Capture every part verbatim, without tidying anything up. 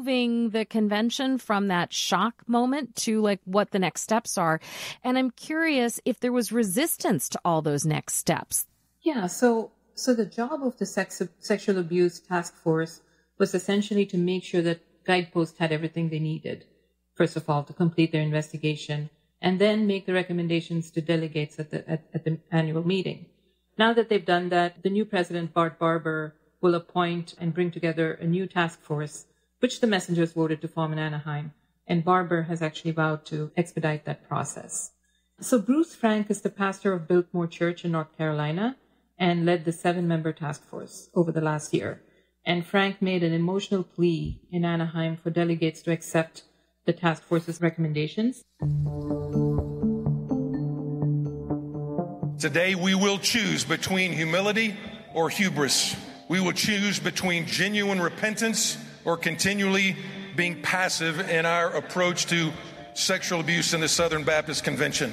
moving the convention from that shock moment to like what the next steps are. And I'm curious if there was resistance to all those next steps. Yeah, so so the job of the sex, sexual abuse task force was essentially to make sure that Guidepost had everything they needed, first of all, to complete their investigation, and then make the recommendations to delegates at the, at, at the annual meeting. Now that they've done that, the new president, Bart Barber, will appoint and bring together a new task force, which the messengers voted to form in Anaheim, and Barber has actually vowed to expedite that process. So Bruce Frank is the pastor of Biltmore Church in North Carolina and led the seven-member task force over the last year. And Frank made an emotional plea in Anaheim for delegates to accept the task force's recommendations. Today, we will choose between humility or hubris. We will choose between genuine repentance or continually being passive in our approach to sexual abuse in the Southern Baptist Convention.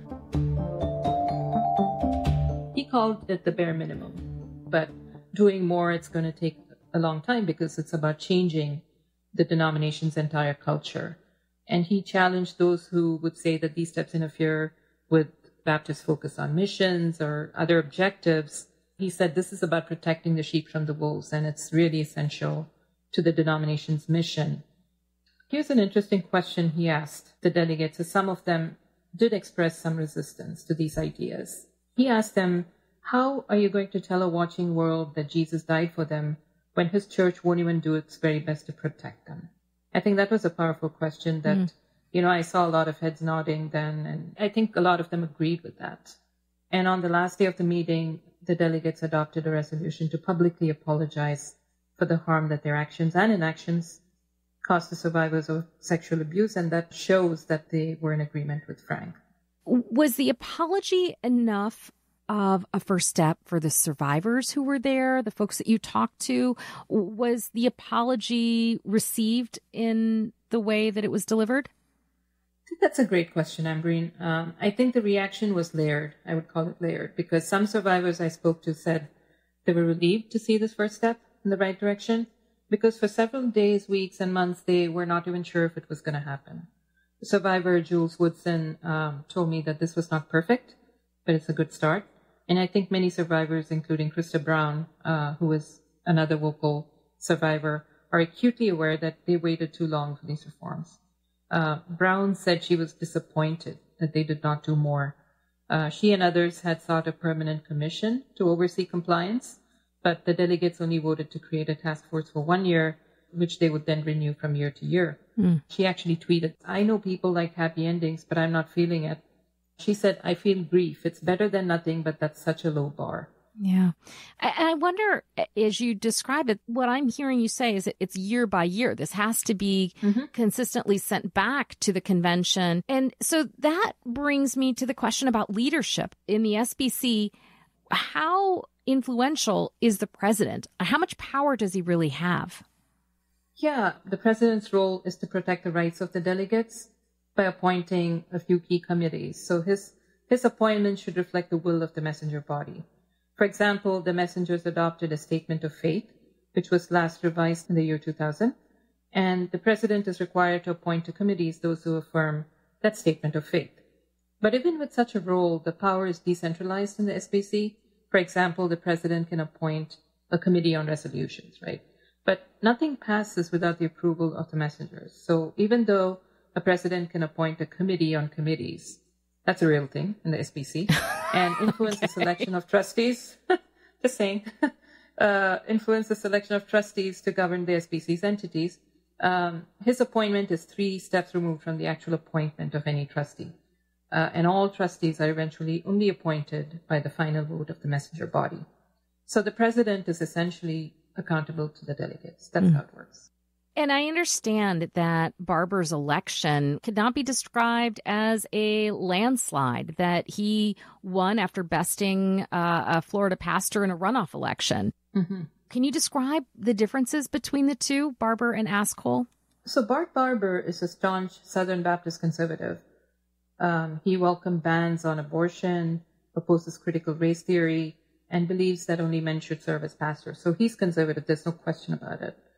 He called it the bare minimum, but doing more, it's going to take a long time because it's about changing the denomination's entire culture. And he challenged those who would say that these steps interfere with Baptist focus on missions or other objectives. He said this is about protecting the sheep from the wolves, and it's really essential to the denomination's mission. Here's an interesting question he asked the delegates, as some of them did express some resistance to these ideas. He asked them, how are you going to tell a watching world that Jesus died for them when his church won't even do its very best to protect them? I think that was a powerful question that, mm. you know, I saw a lot of heads nodding then, and I think a lot of them agreed with that. And on the last day of the meeting, the delegates adopted a resolution to publicly apologize for the harm that their actions and inactions caused the survivors of sexual abuse, and that shows that they were in agreement with Frank. Was the apology enough of a first step for the survivors who were there, the folks that you talked to? Was the apology received in the way that it was delivered? I think that's a great question, Ambreen. Um, I think the reaction was layered. I would call it layered, because some survivors I spoke to said they were relieved to see this first step in the right direction, because for several days, weeks, and months, they were not even sure if it was going to happen. Survivor Jules Woodson um, told me that this was not perfect, but it's a good start. And I think many survivors, including Krista Brown, uh, who is another vocal survivor, are acutely aware that they waited too long for these reforms. Uh, Brown said she was disappointed that they did not do more. Uh, she and others had sought a permanent commission to oversee compliance, but the delegates only voted to create a task force for one year, which they would then renew from year to year. Mm. She actually tweeted, "I know people like happy endings, but I'm not feeling it." She said, "I feel grief. It's better than nothing, but that's such a low bar." Yeah. And I wonder, as you describe it, what I'm hearing you say is that it's year by year. This has to be mm-hmm. consistently sent back to the convention. And so that brings me to the question about leadership in the S B C. How influential is the president? How much power does he really have? Yeah, the president's role is to protect the rights of the delegates by appointing a few key committees. So his, his appointment should reflect the will of the messenger body. For example, the messengers adopted a statement of faith, which was last revised in the year two thousand, and the president is required to appoint to committees those who affirm that statement of faith. But even with such a role, the power is decentralized in the S B C. For example, the president can appoint a committee on resolutions, right? But nothing passes without the approval of the messengers. So even though a president can appoint a committee on committees, that's a real thing in the S B C, and influence okay. the selection of trustees, just saying, uh, influence the selection of trustees to govern the S B C's entities. Um, his appointment is three steps removed from the actual appointment of any trustee. Uh, and all trustees are eventually only appointed by the final vote of the messenger body. So the president is essentially accountable to the delegates. That's mm. how it works. And I understand that Barber's election could not be described as a landslide, that he won after besting uh, a Florida pastor in a runoff election. Mm-hmm. Can you describe the differences between the two, Barber and Askell? So Bart Barber is a staunch Southern Baptist conservative. Um, he welcomed bans on abortion, opposes critical race theory, and believes that only men should serve as pastors. So he's conservative. There's no question about it.